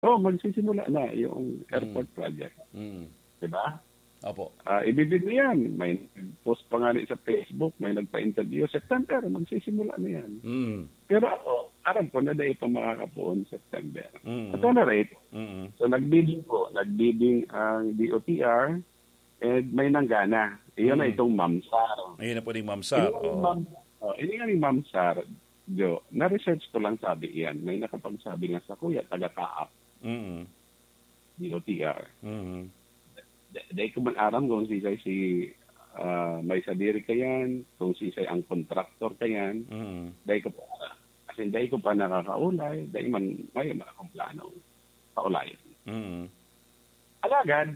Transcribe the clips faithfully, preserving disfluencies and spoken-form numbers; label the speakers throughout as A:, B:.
A: Oo, magsisimula na yung
B: Mm.
A: airport project.
B: Mm.
A: 'Di ba?
B: Opo.
A: Ah, ibibid na yan. May post pa nga rin sa Facebook, may nagpa-interview. September, magsisimula na yan.
B: Mm.
A: Pero ako, alam ko na dahil pa makakapoon September. At
B: Mm.
A: ano rate,
B: Mm.
A: so nagbidding po, nagbidding ang D O T R and may nanggana. Iyon na
B: Mm.
A: itong Mamsar.
B: Ayun na po yung Ma'am
A: Ini
B: Sar.
A: nga ni
B: Oo.
A: Ma'am, oh, ini nga ni Mamsar, Jo, na-research ko lang sabi iyan. May nakapagsabi nga sa kuya, taga-taap,
B: Mm.
A: D O T R.
B: Mm.
A: Dahil ko man aram kung si si ah, may sadiri ka yan, kung si ang contractor ka yan,
B: Mm.
A: dahil ko pa, kasi dahil ko pa nakakaulay, dahil man may mga akong plano kaulayan.
B: Mm.
A: Alagad,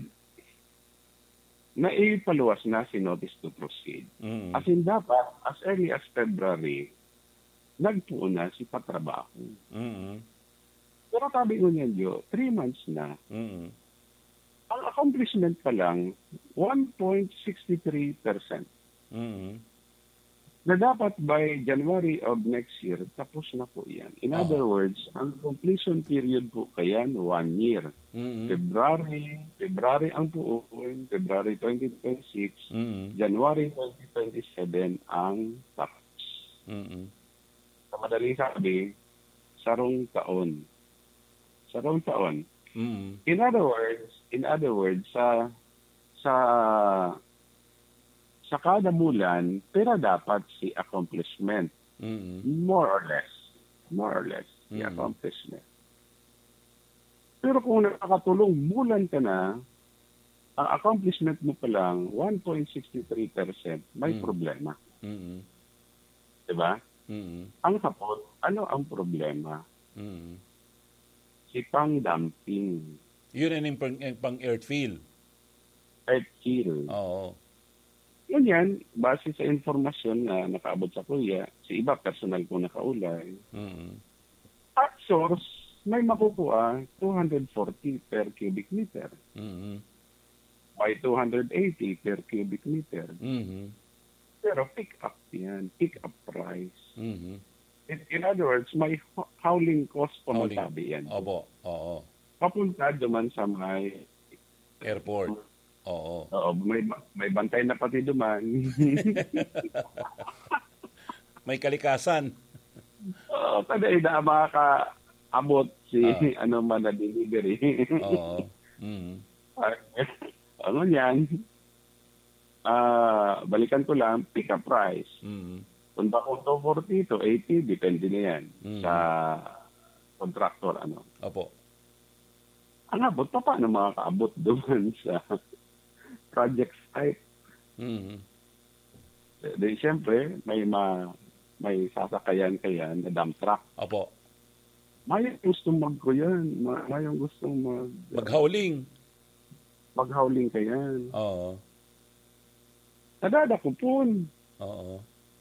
A: naipaluwas na si notice to proceed.
B: Mm.
A: As in dapat, as early as February, nagpuo na si patrabaho.
B: Mm.
A: Pero sabi ko niyan, Jo, three months na.
B: Mm.
A: Ang accomplishment pa lang, one point six three percent.
B: Mm.
A: Na dapat by January of next year, tapos na po yan. In
B: Oh.
A: other words, ang completion period po kayan, one year.
B: Mm.
A: February, February ang puuin, February twenty twenty-six,
B: Mm.
A: January twenty twenty-seven ang tapos.
B: Mm.
A: Sa madaling sabi, sarong taon. Sarong taon.
B: Mm.
A: In other words, in other words, sa sa sa kada bulan, pero dapat si accomplishment.
B: Mm.
A: More or less. More or less, si
B: Mm.
A: accomplishment. Pero kung nakakatulong bulan ka na, ang accomplishment mo pa lang, one point six three percent, may
B: Mm.
A: problema.
B: Mm.
A: Diba?
B: Mm.
A: Ang kapot, ano ang problema?
B: Mm.
A: Si pang-dumping.
B: Yun ang yung pang, yung pang airfield.
A: Earth kill.
B: Oo.
A: Yun yan, base sa informasyon na nakaabot sa kuya, si iba personal ko nakaulay.
B: Mm.
A: At source, may makukuha two hundred forty per cubic meter.
B: Mm.
A: By two hundred eighty per cubic meter.
B: Mm.
A: Pero pick up yan, pick up price.
B: Mm.
A: In, in other words, may ho- howling cost pa
B: Howling.
A: magsabi yan.
B: Opo. Oo.
A: Papunta duman sa may,
B: Airport. Oo.
A: oo, may, may bantay na pati duman.
B: May kalikasan.
A: Oo, taday na makakaabot si
B: Ah.
A: ano man na delivery.
B: Oo. Mm.
A: ano yan? Ah, balikan ko lang, pick up price.
B: Mm.
A: Kung ba kung two forty to eighty, depende na yan
B: Mm.
A: sa contractor. Ano.
B: Opo.
A: Ang abot pa, paano makakaabot doon sa project site?
B: Mm.
A: Di, siyempre, may ma, may sasakayan kayan na dump truck.
B: Opo.
A: May gustong magkuyan. May gustong mag,
B: Maghauling.
A: maghauling kayan.
B: Oo.
A: Nadada ko po.
B: Oo.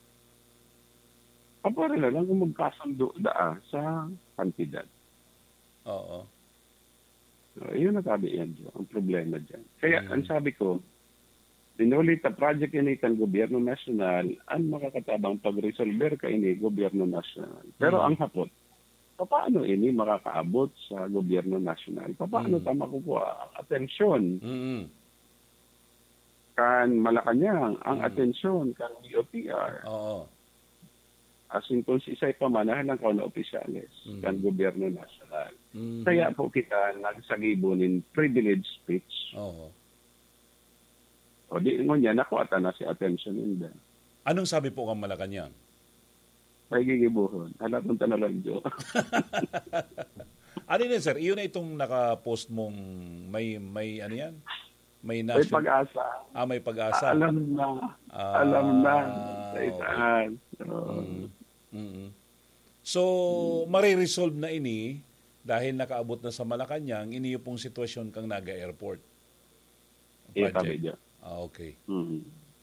A: Kapara na lang kung magkasundo daa sa kantidad.
B: Oo.
A: So, yun ang sabi yan, Jo, ang problema dyan. Kaya
B: Mm.
A: ang sabi ko, dinulit na project ini kan gobyerno nasyonal, ang makakatabang pag-resolver ka ini gobyerno nasyonal. Pero
B: Mm.
A: ang hapot, paano ini makakaabot sa gobyerno nasyonal? Paano
B: Mm.
A: ta makukuha ang atensyon
B: Mm.
A: kan Malacanang, ang
B: Mm.
A: atensyon kan D O T R?
B: Oo.
A: As in kung si isa'y pamanahan ng kauna opisyales
B: Mm.
A: kan gobyerno nasyonal.
B: Mm.
A: Kaya po kita nagsagibunin privilege speech.
B: Oo.
A: O di mo niya, nakuha na si attention in them.
B: Anong sabi po kang Malacanang?
A: May gigibuhon. Hala, punta na lang, Jo.
B: Ano yun, sir? Iyon na itong naka-post mong may, may ano yan? May
A: May
B: national...
A: pag-asa.
B: Ah, may pag-asa.
A: Alam na.
B: Ah,
A: Alam na. Sa
B: okay.
A: isaan. Oo.
B: Mm. Mm. So, mariresolve na ini dahil nakaabot na sa Malacanang, ini yung pong sitwasyon kang Naga Airport.
A: Eh, sabi, Jo.
B: Ah, okay.
A: Mm.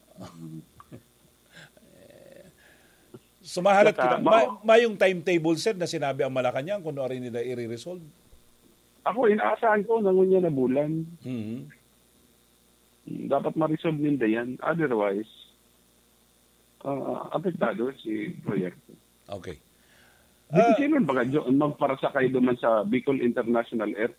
B: So, mahalat
A: Saka,
B: kita.
A: ma-
B: Ma- mayong timetable, sir, na sinabi ang Malacanang kung ano rin nila i-resolve.
A: Ako, inaasahan ko nangunya na bulan.
B: Mm.
A: Dapat ma-resolve nila yan. Otherwise, uh, apektado si proyekto.
B: Okay.
A: Di uh, sino ba ka, Jo, magparasakay duman sa Bicol International Airport?